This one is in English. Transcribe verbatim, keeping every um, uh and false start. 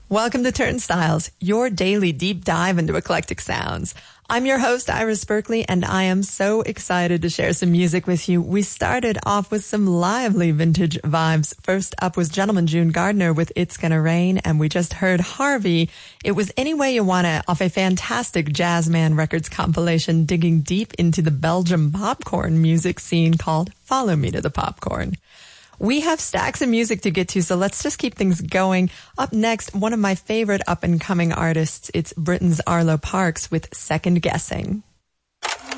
Welcome to Turnstiles, your daily deep dive into eclectic sounds. I'm your host, Iris Berkeley, and I am so excited to share some music with you. We started off with some lively vintage vibes. First up was Gentleman June Gardner with It's Gonna Rain, and we just heard Harvey. It was Any Way You Want It off a fantastic Jazzman Records compilation digging deep into the Belgium popcorn music scene called Follow Me to the Popcorn. We have stacks of music to get to, so let's just keep things going. Up next, one of my favorite up-and-coming artists, it's Britain's Arlo Parks with Second Guessing.